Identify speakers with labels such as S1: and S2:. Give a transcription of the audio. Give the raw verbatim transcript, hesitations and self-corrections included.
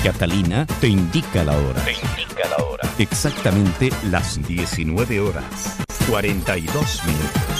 S1: Catalina te indica la hora.
S2: Te indica la hora.
S1: Exactamente las diecinueve horas, cuarenta y dos minutos.